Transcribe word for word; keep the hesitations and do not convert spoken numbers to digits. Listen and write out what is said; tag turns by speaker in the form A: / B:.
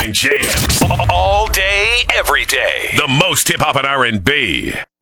A: morning jams. All day, every day. The most hip hop and R and B.